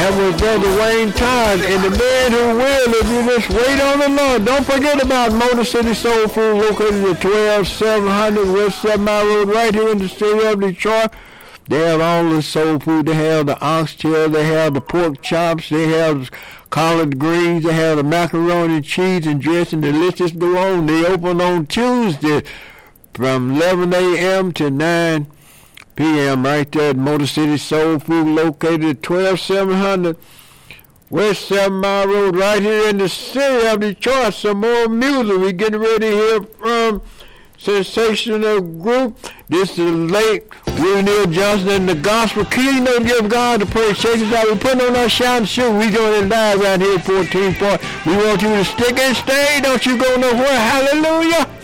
That was Brother Wayne Todd and the man who will if you just wait on the Lord. Don't forget about Motor City Soul Food located at 12700 West 7 Mile Road right here in the city of Detroit. They have all the soul food. They have the oxtail. They have the pork chops. They have collard greens. They have the macaroni, cheese, and dressing. The list is go on. They open on Tuesday from 11 a.m. to 9 p.m. right there at Motor City Soul Food located at 12700 West 7 Mile Road right here in the city of Detroit. Some more music. We're getting ready to hear from Sensational Group. This is late Willie Neal Johnson and the Gospel King. Don't give God the praise. Check this out. We're putting on our shout and shoot. We're doing it live right here at 14 Point. We want you to stick and stay. Don't you go nowhere. Hallelujah.